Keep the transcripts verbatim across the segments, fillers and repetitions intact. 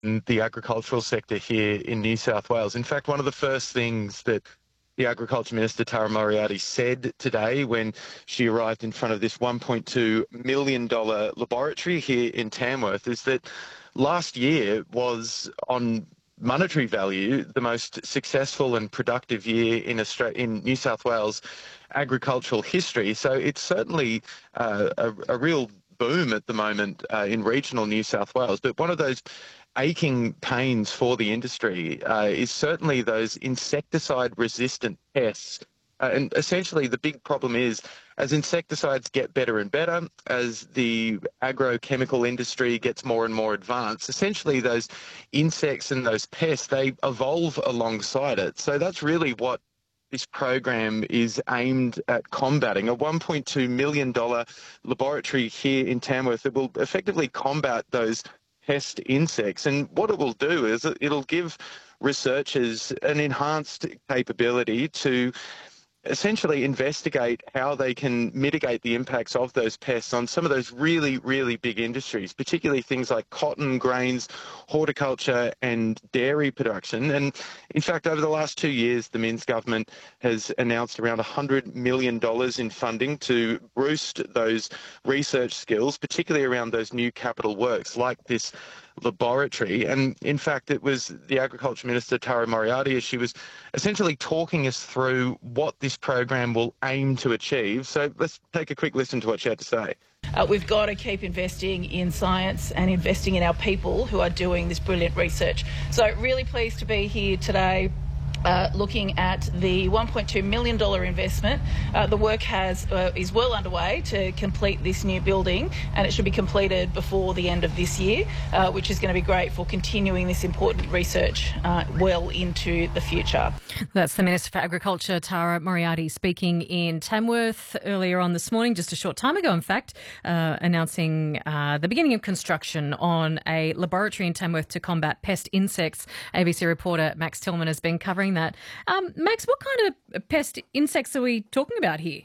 in the agricultural sector here in New South Wales. In fact, one of the first things that the Agriculture Minister, Tara Moriarty, said today when she arrived in front of this one point two million dollars laboratory here in Tamworth is that last year was, on monetary value, the most successful and productive year in Australia, in New South Wales agricultural history. So it's certainly uh, a, a real boom at the moment uh, in regional New South Wales. But one of those aching pains for the industry uh, is certainly those insecticide-resistant pests. Uh, and essentially the big problem is, as insecticides get better and better, as the agrochemical industry gets more and more advanced, essentially those insects and those pests, they evolve alongside it. So that's really what this program is aimed at combating. A one point two million dollars laboratory here in Tamworth that will effectively combat those pest insects. And what it will do is it'll give researchers an enhanced capability to essentially investigate how they can mitigate the impacts of those pests on some of those really, really big industries, particularly things like cotton, grains, horticulture and dairy production. And in fact, over the last two years, the Minns government has announced around one hundred million dollars in funding to boost those research skills, particularly around those new capital works like this laboratory. And in fact, it was the Agriculture Minister, Tara Moriarty, as she was essentially talking us through what this program will aim to achieve. So let's take a quick listen to what she had to say. Uh, we've got to keep investing in science and investing in our people who are doing this brilliant research. So really pleased to be here today. Uh, looking at the one point two million dollars investment. Uh, the work has uh, is well underway to complete this new building, and it should be completed before the end of this year, uh, which is going to be great for continuing this important research uh, well into the future. That's the Minister for Agriculture, Tara Moriarty, speaking in Tamworth earlier on this morning, just a short time ago, in fact, uh, announcing uh, the beginning of construction on a laboratory in Tamworth to combat pest insects. A B C reporter Max Tillman has been covering that. Um, Max, what kind of pest insects are we talking about here?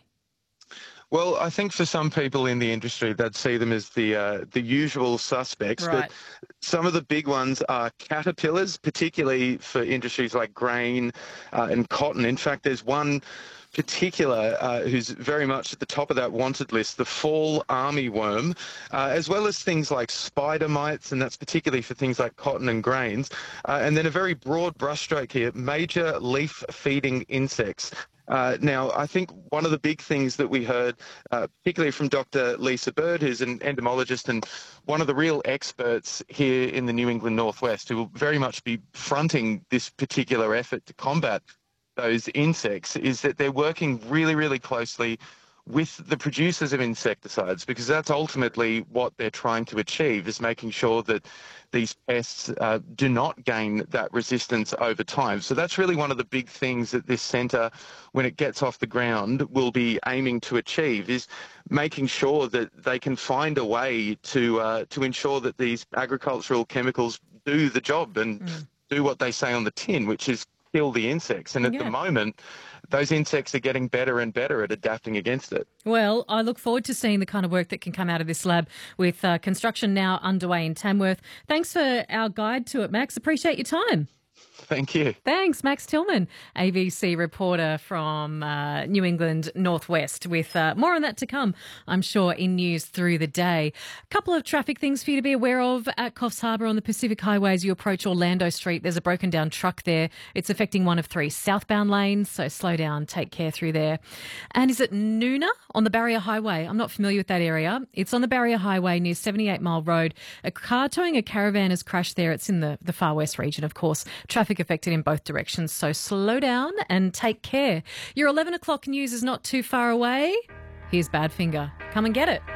Well, I think for some people in the industry, they'd see them as the uh, the usual suspects. Right. But some of the big ones are caterpillars, particularly for industries like grain uh, and cotton. In fact, there's one particular uh, who's very much at the top of that wanted list, the fall armyworm, uh, as well as things like spider mites, and that's particularly for things like cotton and grains. Uh, and then a very broad brushstroke here, major leaf-feeding insects. Uh, now, I think one of the big things that we heard, uh, particularly from Doctor Lisa Bird, who's an entomologist and one of the real experts here in the New England Northwest, who will very much be fronting this particular effort to combat those insects, is that they're working really, really closely with the producers of insecticides, because that's ultimately what they're trying to achieve, is making sure that these pests uh, do not gain that resistance over time. So that's really one of the big things that this centre, when it gets off the ground, will be aiming to achieve, is making sure that they can find a way to uh, to ensure that these agricultural chemicals do the job and mm. do what they say on the tin, which is kill the insects. And at yeah. the moment, those insects are getting better and better at adapting against it. Well, I look forward to seeing the kind of work that can come out of this lab with uh, construction now underway in Tamworth. Thanks for our guide to it, Max. Appreciate your time. Thank you. Thanks, Max Tillman, A B C reporter from uh, New England Northwest, with uh, more on that to come, I'm sure, in news through the day. A couple of traffic things for you to be aware of at Coffs Harbour on the Pacific Highway as you approach Orlando Street. There's a broken down truck there. It's affecting one of three southbound lanes, so slow down, take care through there. And is it Noona on the Barrier Highway? I'm not familiar with that area. It's on the Barrier Highway near seventy-eight Mile Road. A car towing a caravan has crashed there. It's in the, the far west region, of course. Traffic affected in both directions, so slow down and take care. Your eleven o'clock news is not too far away. Here's Badfinger. Come and get it.